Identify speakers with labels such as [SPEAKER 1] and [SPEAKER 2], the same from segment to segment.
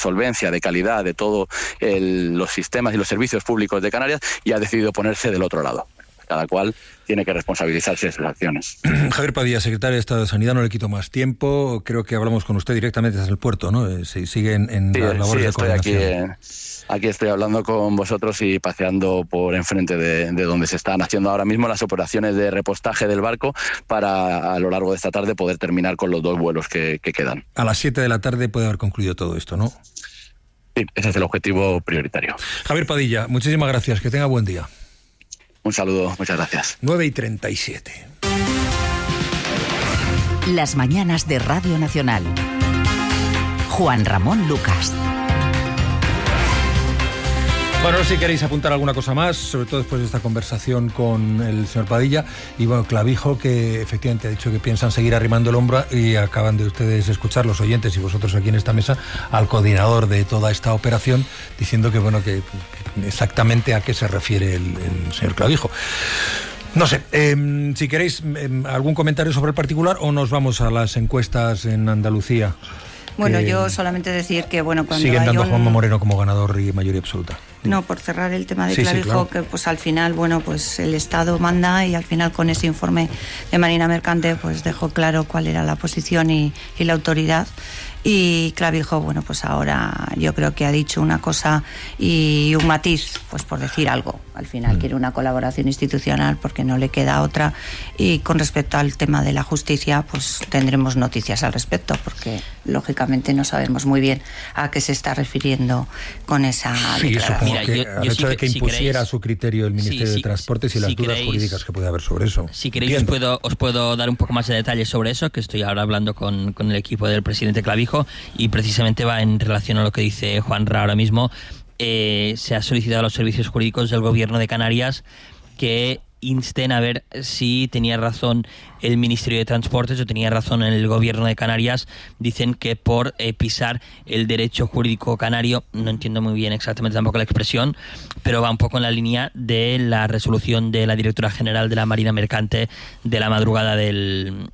[SPEAKER 1] solvencia, de calidad de todos los sistemas y los servicios públicos de Canarias, y ha decidido ponerse del otro lado. Cada cual tiene que responsabilizarse de sus acciones.
[SPEAKER 2] Javier Padilla, secretario de Estado de Sanidad, no le quito más tiempo. Creo que hablamos con usted directamente desde el puerto, ¿no? Sigue en la labor de coordinación.
[SPEAKER 1] Aquí estoy hablando con vosotros y paseando por enfrente de donde se están haciendo ahora mismo las operaciones de repostaje del barco para, a lo largo de esta tarde, poder terminar con los 2 vuelos que quedan.
[SPEAKER 2] A las 7 de la tarde puede haber concluido todo esto, ¿no?
[SPEAKER 1] Sí, ese es el objetivo prioritario.
[SPEAKER 2] Javier Padilla, muchísimas gracias. Que tenga buen día.
[SPEAKER 1] Un saludo, muchas gracias.
[SPEAKER 2] 9:37.
[SPEAKER 3] Las mañanas de Radio Nacional. Juan Ramón Lucas.
[SPEAKER 2] Bueno, si queréis apuntar alguna cosa más, sobre todo después de esta conversación con el señor Padilla, y bueno, Clavijo, que efectivamente ha dicho que piensan seguir arrimando el hombro, y acaban de ustedes escuchar, los oyentes y vosotros aquí en esta mesa, al coordinador de toda esta operación, diciendo que bueno, que exactamente a qué se refiere el señor Clavijo. No sé, si queréis algún comentario sobre el particular, o nos vamos a las encuestas en Andalucía.
[SPEAKER 4] Bueno, yo solamente decir que bueno, cuando
[SPEAKER 2] siguen dando a Juanma Moreno como ganador y mayoría absoluta.
[SPEAKER 4] No, por cerrar el tema de Clavijo,
[SPEAKER 2] claro.
[SPEAKER 4] Que pues al final, bueno, pues el Estado manda, y al final con ese informe de Marina Mercante pues dejó claro cuál era la posición y la autoridad. Y Clavijo, bueno, pues ahora yo creo que ha dicho una cosa y un matiz, pues por decir algo. Al final quiere una colaboración institucional porque no le queda otra. Y con respecto al tema de la justicia, pues tendremos noticias al respecto, porque lógicamente no sabemos muy bien a qué se está refiriendo con esa declaración.
[SPEAKER 2] Mira, el hecho de que impusiera su criterio el Ministerio de Transportes y las dudas jurídicas que puede haber sobre eso.
[SPEAKER 5] Si queréis os puedo dar un poco más de detalles sobre eso, que estoy ahora hablando con el equipo del presidente Clavijo, y precisamente va en relación a lo que dice Juanra ahora mismo. Se ha solicitado a los servicios jurídicos del Gobierno de Canarias que insten a ver si tenía razón el Ministerio de Transportes o tenía razón el Gobierno de Canarias. Dicen que por pisar el derecho jurídico canario, no entiendo muy bien exactamente tampoco la expresión, pero va un poco en la línea de la resolución de la directora general de la Marina Mercante de la madrugada del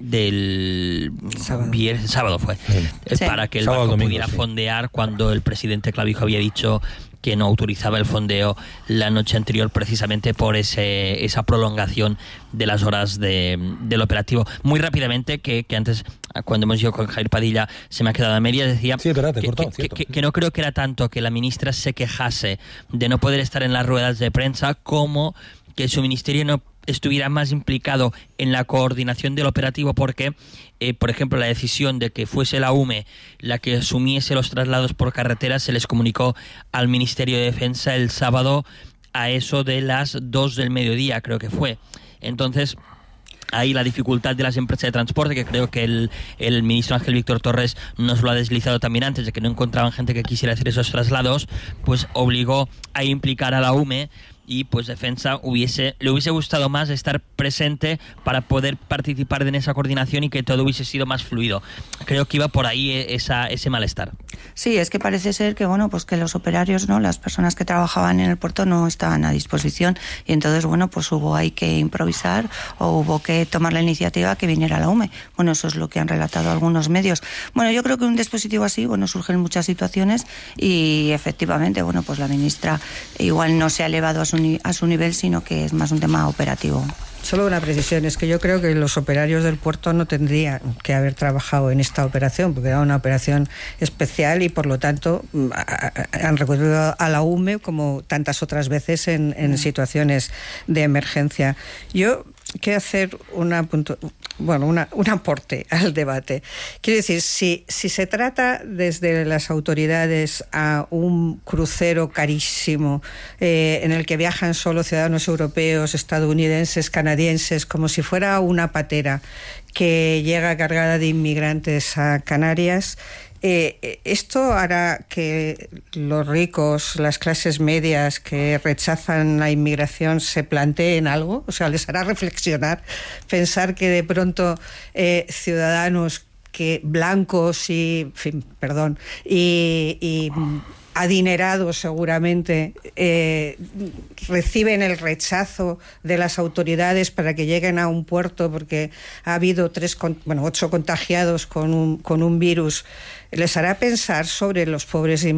[SPEAKER 5] sábado fue, para que el barco pudiera fondear, cuando el presidente Clavijo había dicho que no autorizaba el fondeo la noche anterior, precisamente por esa prolongación de las horas del operativo. Muy rápidamente, que antes, cuando hemos ido con Javier Padilla, se me ha quedado a medias, decía que no creo que era tanto que la ministra se quejase de no poder estar en las ruedas de prensa, como que su ministerio no estuviera más implicado en la coordinación del operativo, porque, por ejemplo, la decisión de que fuese la UME la que asumiese los traslados por carretera se les comunicó al Ministerio de Defensa el sábado a eso de las 2 del mediodía, creo que fue. Entonces, ahí la dificultad de las empresas de transporte, que creo que el ministro Ángel Víctor Torres nos lo ha deslizado también antes, de que no encontraban gente que quisiera hacer esos traslados, pues obligó a implicar a la UME. Y pues Defensa le hubiese gustado más estar presente para poder participar en esa coordinación y que todo hubiese sido más fluido. Creo que iba por ahí ese malestar.
[SPEAKER 4] Sí, es que parece ser que bueno, pues que los operarios, ¿no?, las personas que trabajaban en el puerto no estaban a disposición, y entonces bueno, pues hay que improvisar, o hubo que tomar la iniciativa que viniera la UME. Bueno, eso es lo que han relatado algunos medios. Bueno, yo creo que un dispositivo así, bueno, surge en muchas situaciones, y efectivamente, bueno, pues la ministra igual no se ha elevado a su nivel, sino que es más un tema operativo.
[SPEAKER 6] Solo una precisión, es que yo creo que los operarios del puerto no tendrían que haber trabajado en esta operación, porque era una operación especial y por lo tanto han recurrido a la UME como tantas otras veces en situaciones de emergencia. Yo quiero hacer un aporte al debate. Quiero decir, si se trata desde las autoridades a un crucero carísimo en el que viajan solo ciudadanos europeos, estadounidenses, canadienses, como si fuera una patera que llega cargada de inmigrantes a Canarias, esto hará que los ricos, las clases medias que rechazan la inmigración se planteen algo, o sea, les hará reflexionar, pensar que de pronto ciudadanos blancos y adinerados seguramente reciben el rechazo de las autoridades para que lleguen a un puerto porque ha habido 8 contagiados con un virus, les hará pensar sobre los pobres